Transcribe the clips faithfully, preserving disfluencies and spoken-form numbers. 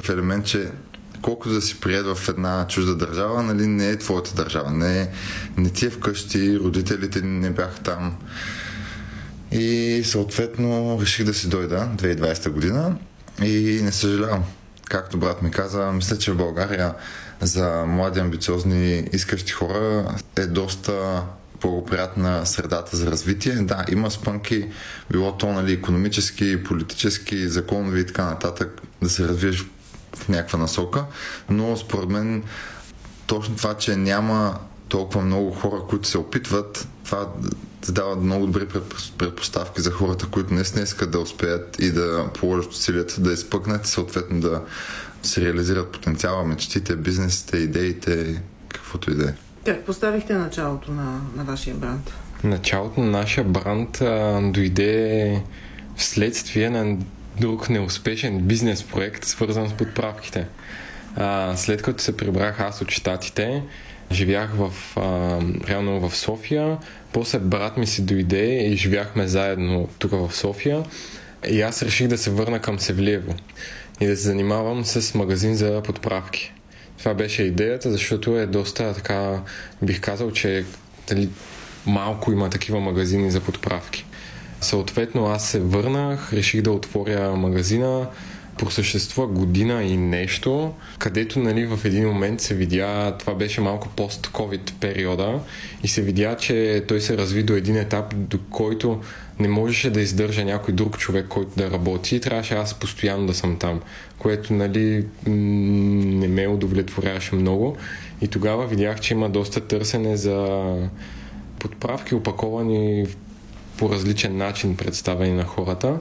такъв елемент, че колкото да си приед в една чужда държава, нали, не е твоята държава, не, не ти е вкъщи, родителите не бяха там. И съответно реших да си дойда две хиляди и двадесета година и не съжалявам. Както брат ми каза, мисля, че в България за млади, амбициозни, искащи хора е доста благоприятна средата за развитие. Да, има спънки, било то, нали, икономически, политически, законови и така нататък, да се развиеш в някаква насока, но според мен точно това, че няма толкова много хора, които се опитват, това дава много добри предпоставки за хората, които наистина искат да успеят и да положат усилията да изпъкнат и съответно да се реализират потенциала, мечтите, бизнесите, идеите, каквото и да е. Как поставихте началото на, на вашия бранд? Началото на нашия бранд а, дойде вследствие на друг неуспешен бизнес проект, свързан с подправките. А, след като се прибрах аз от Щатите, живях в, а, реално в София, после брат ми си дойде и живяхме заедно тук в София и аз реших да се върна към Севлиево и да се занимавам с магазин за подправки. Това беше идеята, защото е доста така, бих казал, че дали, малко има такива магазини за подправки. Съответно аз се върнах, реших да отворя магазина, просъществува година и нещо, където, нали, в един момент се видя, това беше малко пост-ковид периода и се видя, че той се разви до един етап, до който не можеше да издържа някой друг човек, който да работи и трябваше аз постоянно да съм там, което, нали, не ме удовлетворяваше много и тогава видях, че има доста търсене за подправки, опаковани по различен начин, представени на хората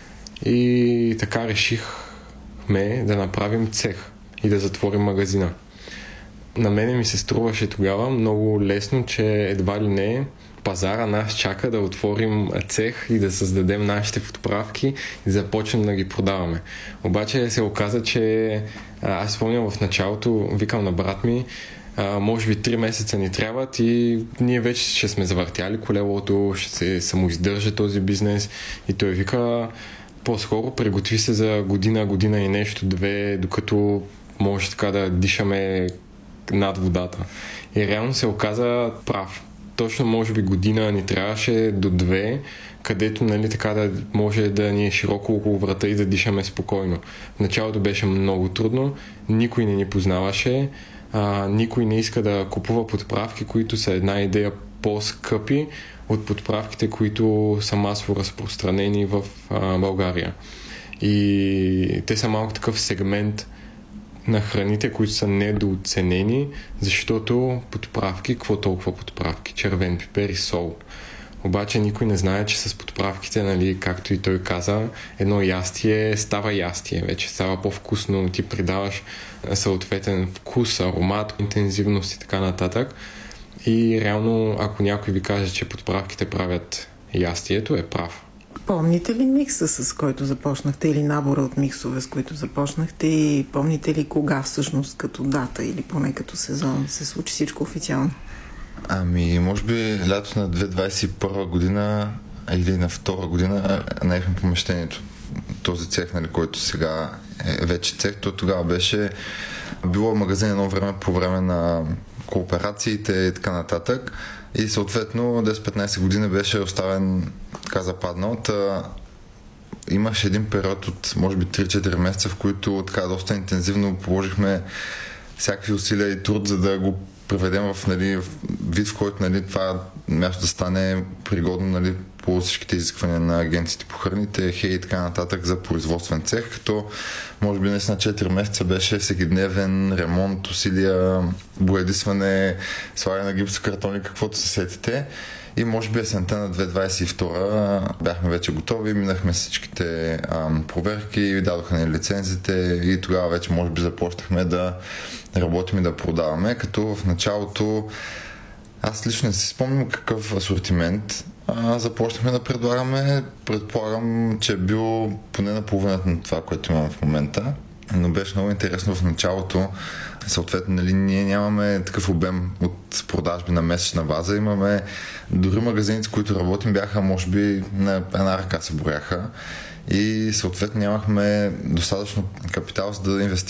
и така решихме да направим цех и да затворим магазина. На мене ми се струваше тогава много лесно, че едва ли не пазара нас чака да отворим цех и да създадем нашите подправки и да започнем да ги продаваме. Обаче се оказа, че аз спомням в началото, викам на брат ми, а, може би три месеца ни трябват и ние вече ще сме завъртяли колелото, ще се самоиздържа този бизнес и той вика, по-скоро приготви се за година, година и нещо, две, докато може така да дишаме над водата. И реално се оказа прав. Точно може би година ни трябваше до две, където, нали, така да може да ни е широко около врата и да дишаме спокойно. В началото беше много трудно, никой не ни познаваше, а, никой не иска да купува подправки, които са една идея по-скъпи от подправките, които са масово разпространени в а, България. И те са малко такъв сегмент на храните, които са недооценени, защото подправки, какво толкова подправки? Червен пипер и сол. Обаче никой не знае, че с подправките, нали, както и той каза, едно ястие става ястие, вече става по-вкусно, ти придаваш съответен вкус, аромат, интензивност и така нататък. И реално, ако някой ви каже, че подправките правят ястието, е прав. Помните ли микса, с който започнахте, или набора от миксове, с които започнахте, и помните ли кога всъщност като дата или поне като сезон се случи всичко официално? Ами, може би лято на две хиляди двадесет и първа година или на втора година наехме помещението. Този цех, нали, който сега е вече цех, то тогава беше било магазин едно време по време на кооперациите и така нататък. И съответно десет-петнадесет години беше оставен така западнал. Та имаше един период от може би три-четири месеца, в които така доста интензивно положихме всякакви усилия и труд, за да го преведем в, нали, в вид, в който, нали, това място да стане пригодно, нали, по всичките изисквания на агенциите по храните, хей и така нататък за производствен цех, като може би наистина четири месеца беше всекидневен ремонт, усилия, боядисване, слагане на гипсокартони, каквото се сетите. И може би есента на две хиляди двадесет и втора бяхме вече готови, минахме всичките ам, проверки, дадоха ни лицензите и тогава вече може би започнахме да работим и да продаваме, като в началото аз лично не си спомням какъв асортимент а, започнахме да предлагаме. Предполагам, че е бил поне на половината на това, което имам в момента. Но беше много интересно в началото. Съответно, нали, ние нямаме такъв обем от продажби на месечна база. Имаме дори магазините, с които работим, бяха може би на една ръка се брояха. И съответно нямахме достатъчно капитал, за да инвестираме